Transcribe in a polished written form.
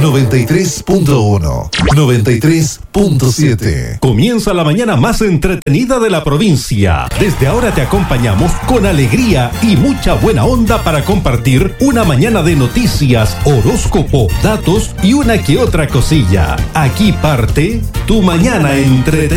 93.1, 93.7. Comienza la mañana más entretenida de la provincia. Desde ahora te acompañamos con alegría y mucha buena onda para compartir una mañana de noticias, horóscopo, datos y una que otra cosilla. Aquí parte tu mañana entretenida.